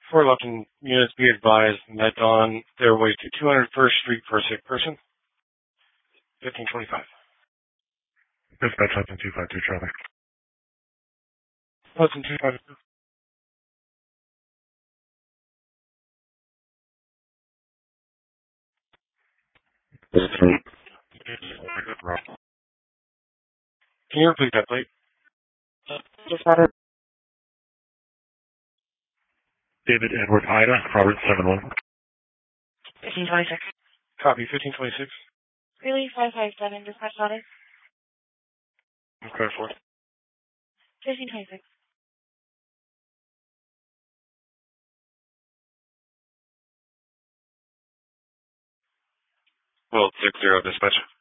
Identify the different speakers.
Speaker 1: For Lupton units, be advised that on their way to 201st Street for a sick person. 1525.
Speaker 2: Dispatch Hudson 252, Charlie.
Speaker 1: Hudson 252. Can you repeat that, please?
Speaker 3: Dispatch.
Speaker 2: David Edward Ida, Robert 71.
Speaker 3: 1526.
Speaker 1: Copy, 1526.
Speaker 3: Really, 557, dispatch daughter.
Speaker 1: Okay, 4.
Speaker 3: 1526.
Speaker 1: Well, 60, dispatch.